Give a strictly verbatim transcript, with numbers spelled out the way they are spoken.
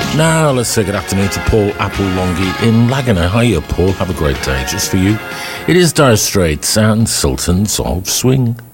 Now let's say good afternoon to Paul Applelongy in Lagana. Hiya Paul, have a great day. Just for you, it is Dire Straits and Sultans of Swing.